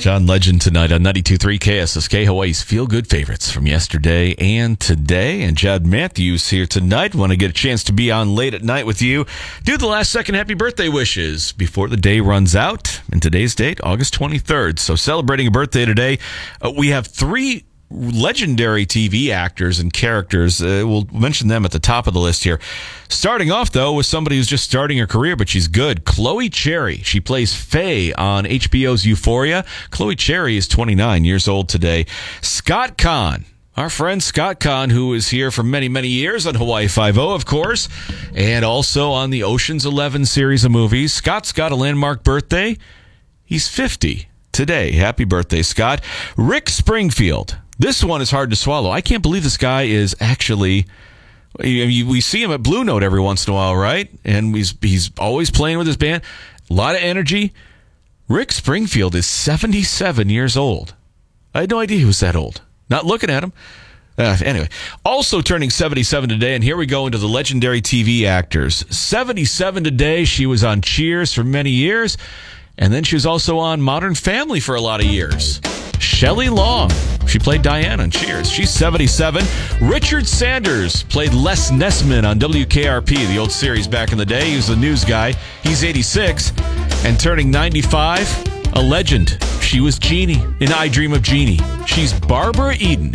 John Legend tonight on 92.3 KSSK, Hawaii's feel-good favorites from yesterday and today. And Jad Matthews here tonight. Want to get a chance to be on late at night with you. Do the last-second happy birthday wishes before the day runs out. And today's date, August 23rd. So celebrating a birthday today, we have three legendary TV actors and characters. We'll mention them at the top of the list here. Starting off, though, with somebody who's just starting her career, but she's good. Chloe Cherry. She plays Faye on HBO's Euphoria. Chloe Cherry is 29 years old today. Scott Caan. Our friend Scott Caan, who is here for many, many years on Hawaii Five-0, of course, and also on the Ocean's 11 series of movies. Scott's got a landmark birthday. He's 50 today. Happy birthday, Scott. Rick Springfield. This one is hard to swallow. I can't believe this guy is actually... We see him at Blue Note every once in a while, right? And he's always playing with his band. A lot of energy. Rick Springfield is 77 years old. I had no idea he was that old. Not looking at him. Anyway, also turning 77 today, and here we go into the legendary TV actors. 77 today. She was on Cheers for many years, and then she was also on Modern Family for a lot of years. Shelley Long. She played Diane on Cheers. She's 77. Richard Sanders played Les Nessman on WKRP, the old series back in the day. He was the news guy. He's 86. And turning 95, a legend. She was Jeannie in I Dream of Jeannie. She's Barbara Eden.